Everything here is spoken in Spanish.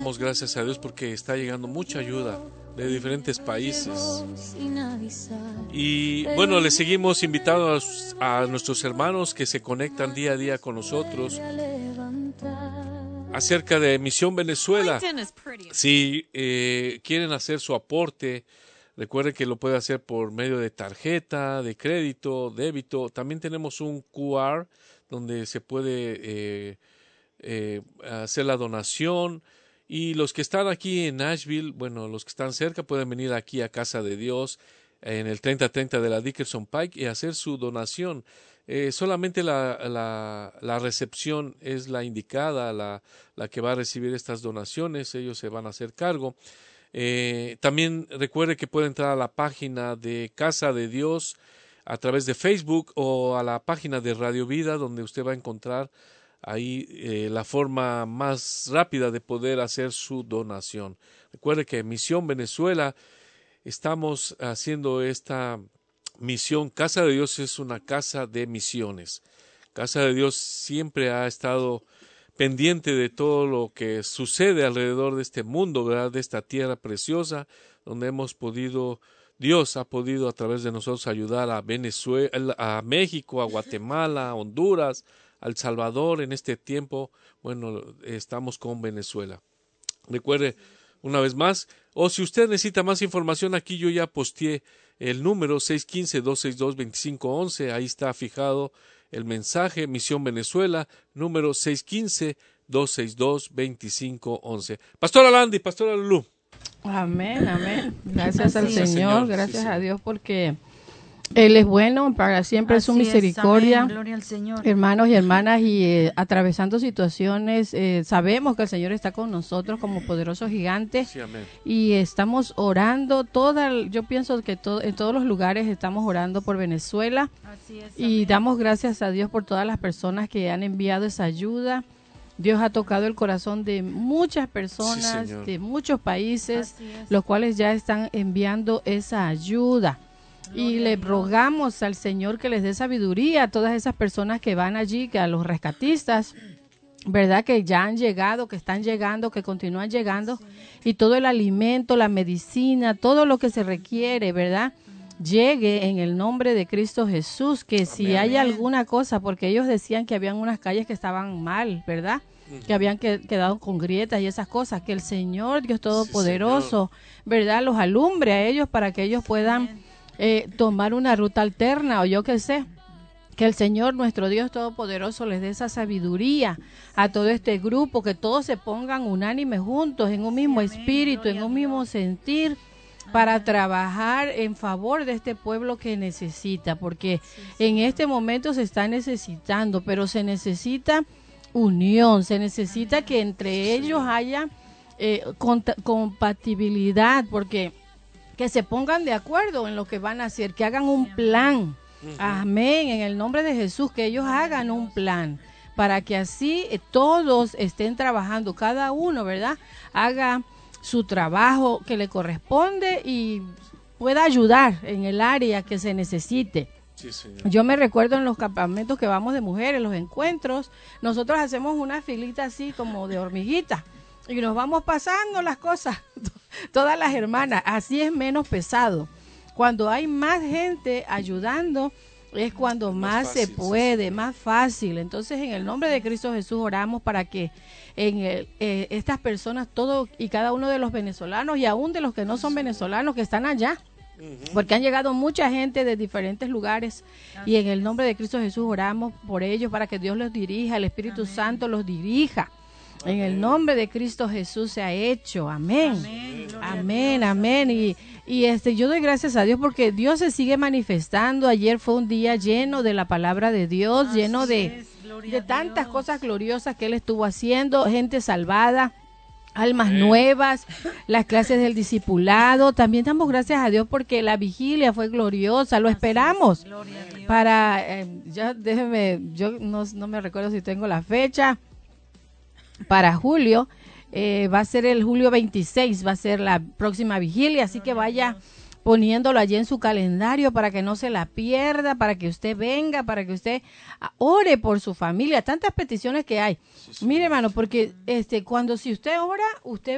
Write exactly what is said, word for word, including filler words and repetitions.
damos gracias a Dios porque está llegando mucha ayuda de diferentes países. Y bueno, le seguimos invitando a, a nuestros hermanos que se conectan día a día con nosotros acerca de Misión Venezuela. Si eh, quieren hacer su aporte, recuerden que lo puede hacer por medio de tarjeta, de crédito, débito. También tenemos un Q R donde se puede eh, eh, hacer la donación. Y los que están aquí en Nashville, bueno, los que están cerca pueden venir aquí a Casa de Dios en el treinta treinta de la Dickerson Pike y hacer su donación. Eh, solamente la, la, la recepción es la indicada, la, la que va a recibir estas donaciones. Ellos se van a hacer cargo. Eh, también recuerde que puede entrar a la página de Casa de Dios a través de Facebook o a la página de Radio Vida, donde usted va a encontrar ahí eh, la forma más rápida de poder hacer su donación. Recuerde que Misión Venezuela estamos haciendo esta misión. Casa de Dios es una casa de misiones. Casa de Dios siempre ha estado pendiente de todo lo que sucede alrededor de este mundo, ¿verdad? De esta tierra preciosa, donde hemos podido, Dios ha podido a través de nosotros ayudar a Venezuela, a México, a Guatemala, a Honduras, a El Salvador. En este tiempo, bueno, estamos con Venezuela. Recuerde, una vez más, o si usted necesita más información, aquí yo ya posteé el número seis uno cinco, dos seis dos, dos cinco uno uno, ahí está fijado el mensaje, Misión Venezuela, número seis uno cinco, dos seis dos, dos cinco uno uno. Pastora Landy, Pastora Lulú. Amén, amén. Gracias al Señor, Señor, gracias sí, a Dios porque Él es bueno, para siempre es su Así es, misericordia. amén, gloria al Señor. Hermanos y hermanas, y eh, atravesando situaciones, eh, sabemos que el Señor está con nosotros como poderoso gigante. Sí, amén. Y estamos orando, toda, yo pienso que to, en todos los lugares estamos orando por Venezuela. Así es, Y amén. damos gracias a Dios por todas las personas que han enviado esa ayuda. Dios ha tocado el corazón de muchas personas, Sí, Señor. de muchos países, Así es. los cuales ya están enviando esa ayuda. Y Gloria le a Dios. rogamos al Señor que les dé sabiduría a todas esas personas que van allí, que a los rescatistas, ¿verdad? Que ya han llegado, que están llegando, que continúan llegando. Y todo el alimento, la medicina, todo lo que se requiere, ¿verdad? Llegue en el nombre de Cristo Jesús, que si Amén. hay alguna cosa, porque ellos decían que habían unas calles que estaban mal, ¿verdad? Que habían que- quedado con grietas y esas cosas, que el Señor, Dios Todopoderoso, ¿verdad? Los alumbre a ellos para que ellos puedan eh, tomar una ruta alterna o yo qué sé. Que el Señor, nuestro Dios Todopoderoso, les dé esa sabiduría a todo este grupo, que todos se pongan unánimes juntos, en un mismo Amén, espíritu, en gloria un a mismo Dios. sentir, para trabajar en favor de este pueblo que necesita, porque en este momento se está necesitando, pero se necesita unión, se necesita que entre ellos haya eh, conta- compatibilidad, porque que se pongan de acuerdo en lo que van a hacer, que hagan un plan. Amén, en el nombre de Jesús, que ellos hagan un plan para que así eh, todos estén trabajando, cada uno, ¿verdad? Haga su trabajo que le corresponde y pueda ayudar en el área que se necesite. Sí, Señor. Yo me recuerdo en los campamentos que vamos de mujeres, los encuentros, nosotros hacemos una filita así como de hormiguita y nos vamos pasando las cosas, todas las hermanas, así es menos pesado. Cuando hay más gente ayudando es cuando Más más, se fácil, sí, puede, Señor. más fácil. Entonces, en el nombre de Cristo Jesús oramos para que en el- eh, estas personas, todos y cada uno de los venezolanos y aún de los que no son venezolanos que están allá, porque han llegado mucha gente de diferentes lugares y en el nombre de Cristo Jesús oramos por ellos para que Dios los dirija, el Espíritu Santo los dirija. En el nombre de Cristo Jesús se ha hecho. Amén. Amén, gloria a Amén, Dios. amén. Y, y este, yo doy gracias a Dios porque Dios se sigue manifestando. Ayer fue un día lleno de la palabra de Dios, Así lleno de, es, gloria de a tantas Dios. cosas gloriosas que Él estuvo haciendo, gente salvada, almas Amén. nuevas, las clases del discipulado. También damos gracias a Dios porque la vigilia fue gloriosa, lo Así es, esperamos. gloria a Dios. Para, eh, ya déjeme, yo no, no me recuerdo si tengo la fecha, para julio, eh, va a ser el julio veintiséis, va a ser la próxima vigilia, así que vaya poniéndolo allí en su calendario para que no se la pierda, para que usted venga, para que usted ah, ore por su familia, tantas peticiones que hay. Mire, hermano, porque este cuando si usted ora, usted